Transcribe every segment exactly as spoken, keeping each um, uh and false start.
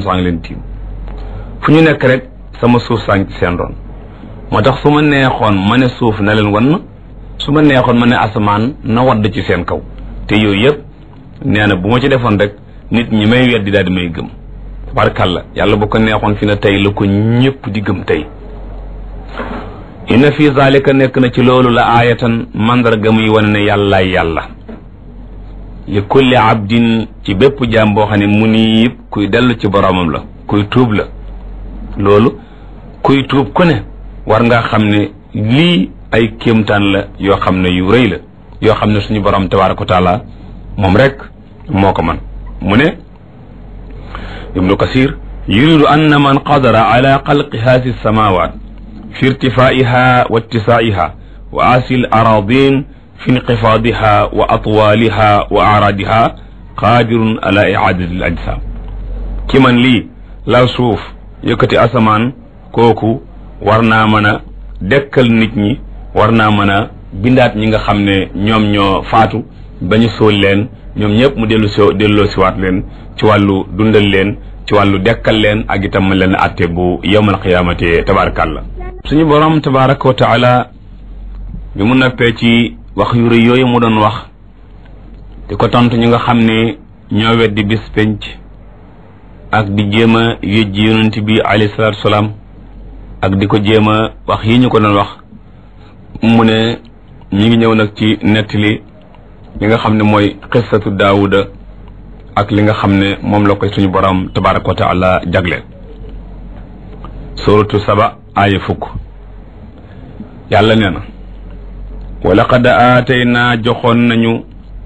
saa ngi leen tiim fu ñu nekk rek sama suuf saa ngi ci seen ron moo tax su ma neexoon ma ne suuf na leen wan su ma neexoon ma ne asamaan na wadd ci seen kaw te yooyu yëpp nee na bu ma ci defoon rek nit ñi may weddi daal di may gëm tabarkàlla yàlla bu ko neexoon fi na tey la ko ñëpp di gëm tey inna fi zalika nekk na ci loolu la aayatan mandarga muy wane ne yàllaay yàlla li kulli abdin ci bépp jaam boo xam ne muniib kuy dellu ci boromam la kuy tuub la loolu kuy tuub ku ne war nga xam ne lii ay kéemtaan la yoo xam ne yu rëy la yoo xam ne suñu borom tabaaraka wa taala moom rek moo ko man mu ne ibnu kasir yuridu anna man qadara ala xalqi haasi samawat fi irtifaiha wa ittisaiha wa asil aradin fi inqifaadiha wa atwaaliha wa araadiha qaadirun ala iadati al ajsam ki man lii lal suuf yëkkati asamaan kooku war naa mën a dekkal nit ñi war naa mën a bindaat ñi nga xam ne ñoom ñoo faatu ba ñu sóol leen ñoom ñëpp mu dellu si delloo siwaat leen ci wàllu dundal leen ci wàllu dekkal leen ak itam leen atte bu yawmal qiyaamati tabarakallah suñu borom tabaraka wa taala bi mu nappee ci wax yu rëy yooyu mu doon wax di ko tontu ñi nga xam ne ñoo weddi bis penc ak di jéem a yëjji yonent bi alayhi salaatu salaam ak di ko jéem a wax yi ñu ko doon wax mu ne ñi ngi ñëw nag ci nettali li nga xam ne mooy qissatu daawuda ak li nga xam ne moom la koy suñu borom tabaraka wa taala jagleel suratu saba aaya fukk yàlla nee na wa laqad aataynaa joxoon nañu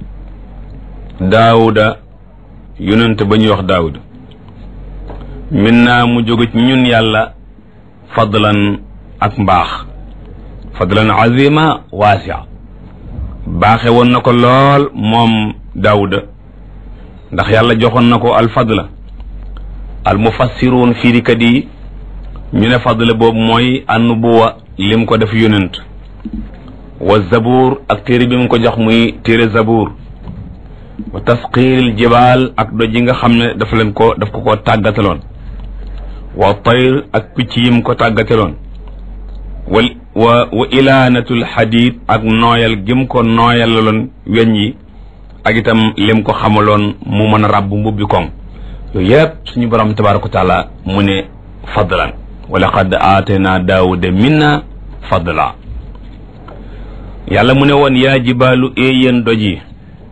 daawuda yonent ba ñuy wax daawuda min naa mu jóge ci ñun yàlla fadlan ak mbaax fadlan azima waasia baaxe woon na ko lool moom daawuda ndax yàlla joxoon na ko alfadla al mufassiruun fiirikat yi ñu ne fadla boobu mooy annubuwa lim ko def yonent wa zabuur ak téere bi mu ko jox muy téere zabuur wa tasqiiril jibaal ak doj yi nga xam ne dafa leen ko daf ko ko tàggataloon wa tayr ak picc yi mu ko tàggataloon wa wa wa ilaanatul xadiid ak nooyal gim ko nooyalaloon weñ yi ak itam lim ko xamaloon mu mën a ràbb mbubbi koŋ yooyu yëpp suñu borom tabaaraka wa taala mu ne fadlan wa laqad aatayna daawuda minna fadla yàlla mu ne woon yaa jibaalu éeyéen doj yi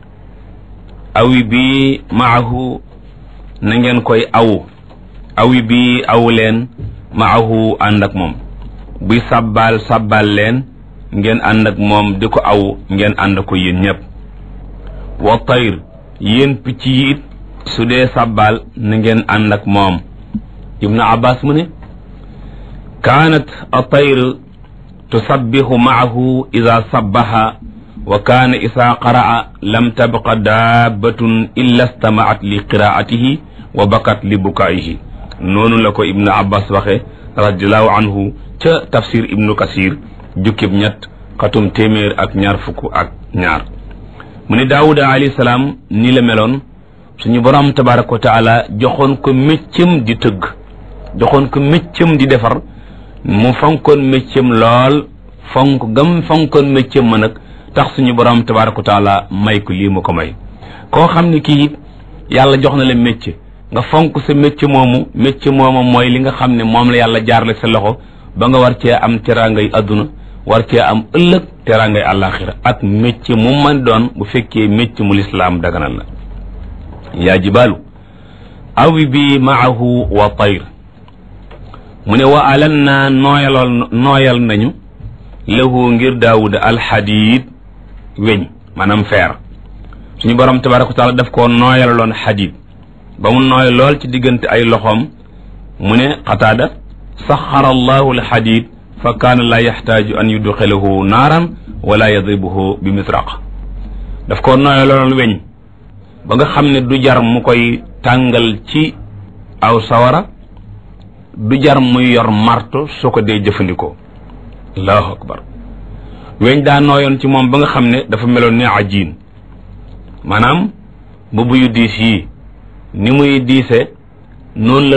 awi bi maahu na ngeen koy awu awi bi awu leen maahu ànd ak moom buy sàbbaal sàbbaal leen ngeen ànd ak moom di ko aw ngeen ànd ko yéen ñëpp wa tayr yéen picc yi it su dee sàbbaal na ngeen ànd ak moom ibnu abbas mu ne kaanat a tayr tusabbihu maahu ida sabbaha wa kaana isa qaraa lam tabqa daabatun illa stamaat li qiraatihi wa bakat li bukaayihi noonu la ko ibnu abbas waxe radiallahu anhu ca tafsir ibnu kasir jukkib ñett xatum téeméer ak ñaar fukk ak ñaar mu ne daawuda alayhi salaam nii la meloon suñu borom tabaraka wa taala joxoon ko méccam di tëgg joxoon ko méccam di defar mu fonkoon méccam lool fonk gam fonkoon méccam ma nag tax suñu borom tabaraka wa taala may ko lii mu ko may koo xam ne kii yàlla jox na la métier nga fonk sa métier moomu métier moomu mooy li nga xam ne moom la yàlla jaarale sa loxo ba nga war cee am teraangay adduna war cee am ëllëg teraangay àllaaxira ak métier mu man doon bu fekkee métier mu lislaam daganal la yaa jibaalu awi bi maahu wa tayr mu ne wa alan naa nooyalool nooyal nañu lahu ngir daawuda alxadiid weñ maanaam feer suñu borom tabaraka wa taala daf koo nooyalaloon xadiid ba mu nooy lool ci diggante ay loxoom mu ne qataada saxara allahu alxadiid fa kaana laa yaxtaaju an yudxilahu naaran wala yadribuhu bi misraq daf koo nooyalaloon weñ ba nga xam ne du jar mu koy tàngal ci aw sawara du jar muy yor marto su ko dee jëfandikoo allahu akbar weñ daa nooyoon ci moom ba nga xam ne dafa meloon ne ajiin maanaam mbubb yu diis yii ni muy diise noonu la